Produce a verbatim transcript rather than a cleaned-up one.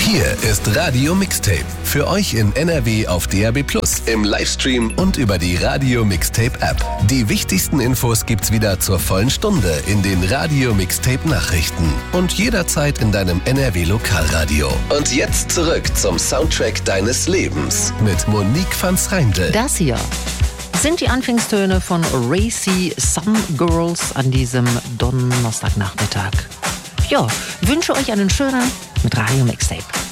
Hier ist Radio Mixtape. Für euch in N R W auf D A B plus, im Livestream und über die Radio Mixtape App. Die wichtigsten Infos gibt's wieder zur vollen Stunde in den Radio Mixtape Nachrichten und jederzeit in deinem N R W Lokalradio. Und jetzt zurück zum Soundtrack deines Lebens mit Monique van Schreindl. Das hier sind die Anfangstöne von Racy Some Girls an diesem Donnerstagnachmittag. Ja, wünsche euch einen schönen mit Radio Mixtape.